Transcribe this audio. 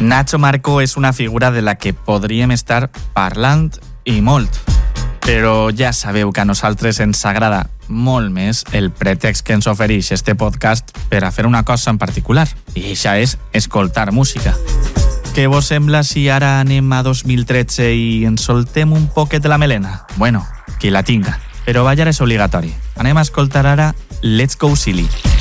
Nacho Marco és una figura de la que podríem estar parlant i molt. Però ja sabeu que a nosaltres ens agrada molt més el pretext que ens ofereix este podcast per a fer una cosa en particular. I això és escoltar música. Què vos sembla si ara anem a 2013 i ens soltem un poquet de la melena? Bueno, qui la tinga. Però ballar és obligatori. Anem a escoltar ara Let's Go Silly.